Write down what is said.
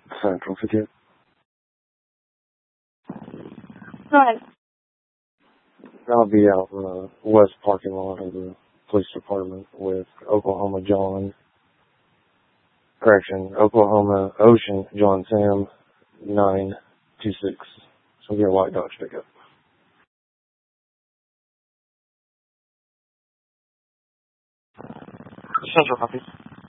Central ticket. Right. I'll be out in the west parking lot of the police department with Oklahoma Ocean John Sam 926. So get a white Dodge pickup. Central copy.